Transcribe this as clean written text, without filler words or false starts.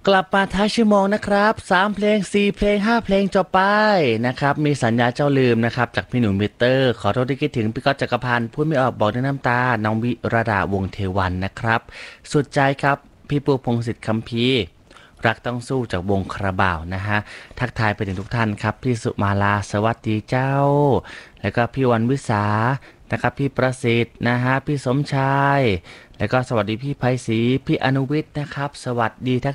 กลับมาท้ายชั่วโมงนะครับ3เพลง4เพลง5เพลงจบไปนะครับมีสัญญาเจ้าลืมนะครับจากพี่หนุ่มมิเตอร์ขอโทษที่คิดถึงพี่ก๊อตจักรพันธ์พูดไม่ออกบอกด้วยน้ำตาน้องวิรดาวงศ์เทวันนะครับสุดใจครับพี่ปูพงษ์สิทธิ์คัมภีร์รักต้องสู้จากวงคาราบาวนะฮะทักทายไปถึงทุกท่านครับพี่สุมาลาสวัสดีเจ้าแล้วก็พี่วันวิสานะครับพี่ประสิทธิ์นะฮะพี่สมชายแล้วก็สวัสดีพี่ไพศรีพี่อนุวิทย์นะครับสวัสดี